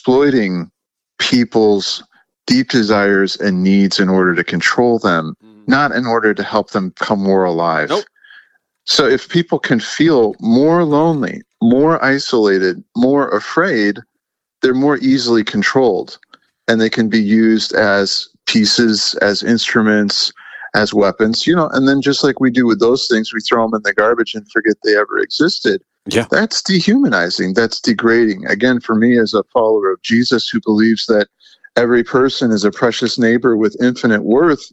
exploiting people's deep desires and needs in order to control them, not in order to help them come more alive. Nope. So if people can feel more lonely, more isolated, more afraid, they're more easily controlled, and they can be used as pieces, as instruments, as weapons, and then just like we do with those things, we throw them in the garbage and forget they ever existed. Yeah. That's dehumanizing. That's degrading. Again, for me as a follower of Jesus who believes that every person is a precious neighbor with infinite worth,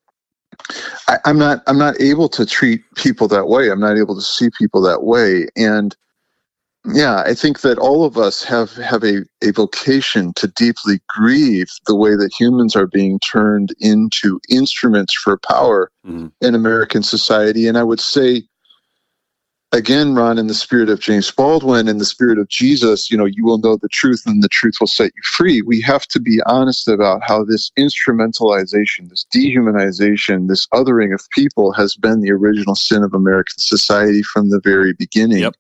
I'm not able to treat people that way. I'm not able to see people that way. And yeah, I think that all of us have a vocation to deeply grieve the way that humans are being turned into instruments for power in American society. And I would say, again, Ron, in the spirit of James Baldwin, in the spirit of Jesus, you will know the truth and the truth will set you free. We have to be honest about how this instrumentalization, this dehumanization, this othering of people has been the original sin of American society from the very beginning. Yep.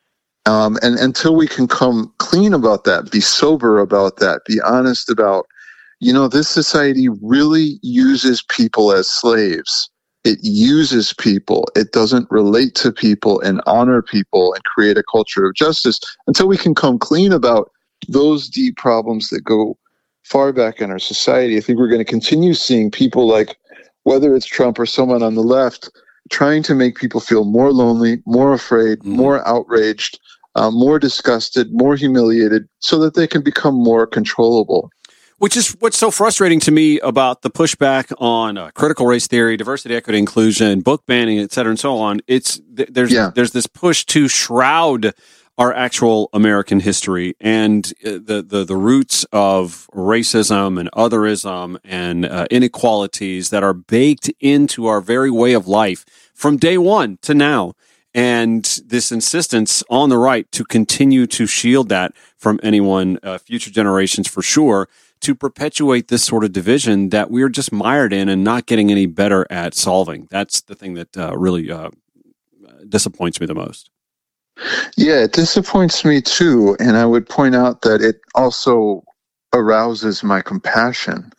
And until we can come clean about that, be sober about that, be honest about, this society really uses people as slaves. It uses people. It doesn't relate to people and honor people and create a culture of justice. Until we can come clean about those deep problems that go far back in our society, I think we're going to continue seeing people like, whether it's Trump or someone on the left, trying to make people feel more lonely, more afraid, more outraged, more disgusted, more humiliated, so that they can become more controllable. Which is what's so frustrating to me about the pushback on critical race theory, diversity, equity, inclusion, book banning, et cetera, and so on. There's this push to shroud our actual American history and the roots of racism and otherism and inequalities that are baked into our very way of life from day one to now. And this insistence on the right to continue to shield that from anyone, future generations for sure, to perpetuate this sort of division that we're just mired in and not getting any better at solving. That's the thing that really disappoints me the most. Yeah, it disappoints me too. And I would point out that it also arouses my compassion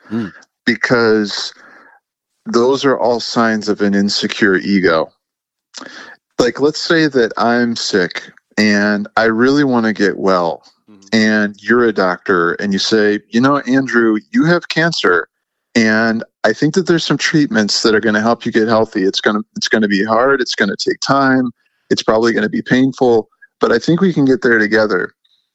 because those are all signs of an insecure ego. Like, let's say that I'm sick and I really want to get well. And you're a doctor and you say, Andrew, you have cancer. And I think that there's some treatments that are going to help you get healthy. It's going to be hard. It's going to take time. It's probably going to be painful, but I think we can get there together.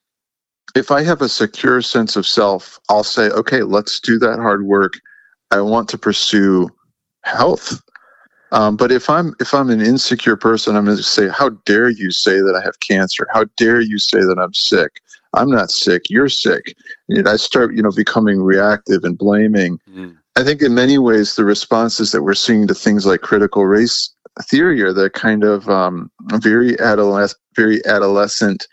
If I have a secure sense of self, I'll say, okay, let's do that hard work. I want to pursue health. But if I'm an insecure person, I'm going to say, how dare you say that I have cancer? How dare you say that I'm sick? I'm not sick. You're sick. And I start, becoming reactive and blaming. I think in many ways, the responses that we're seeing to things like critical race theory are the kind of very adolescent,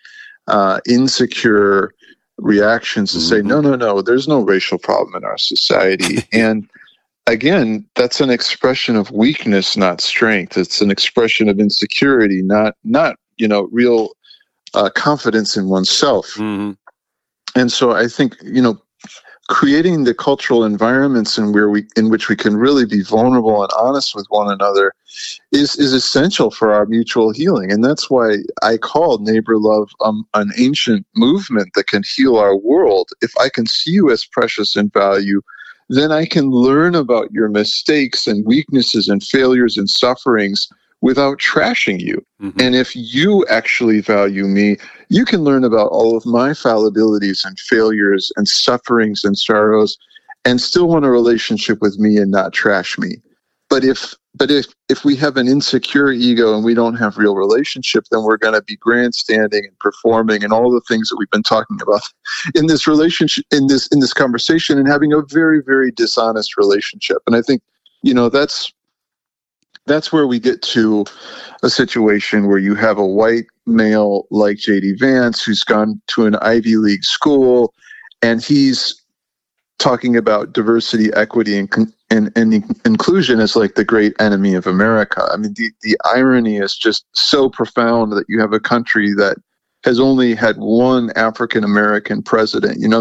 insecure reactions to say, no, there's no racial problem in our society. And again, that's an expression of weakness, not strength. It's an expression of insecurity, not real confidence in oneself. And so I think, creating the cultural environments in which we can really be vulnerable and honest with one another is essential for our mutual healing. And that's why I call neighbor love an ancient movement that can heal our world. If I can see you as precious and value, then I can learn about your mistakes and weaknesses and failures and sufferings without trashing you. And if you actually value me, you can learn about all of my fallibilities and failures and sufferings and sorrows and still want a relationship with me and not trash me. But if we have an insecure ego and we don't have real relationship, then we're going to be grandstanding and performing and all the things that we've been talking about in this relationship, in this conversation, and having a very, very dishonest relationship. And I think, that's where we get to a situation where you have a white male like J.D. Vance who's gone to an Ivy League school, and he's talking about diversity, equity, and inclusion as like the great enemy of America. I mean, the irony is just so profound that you have a country that has only had one African American president.